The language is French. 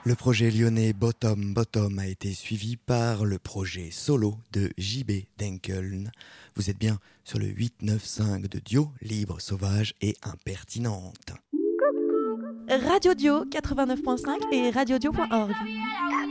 Le projet lyonnais Bottom Bottom a été suivi par le projet solo de JB Denkeln. Vous êtes bien sur le 895 de Dio, libre, sauvage et impertinente. Radio Dio 89.5 et radiodio.org.